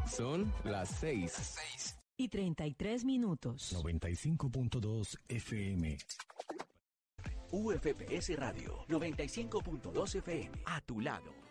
Son las 6:33. 95.2 FM. UFPS Radio 95.2 FM. A tu lado.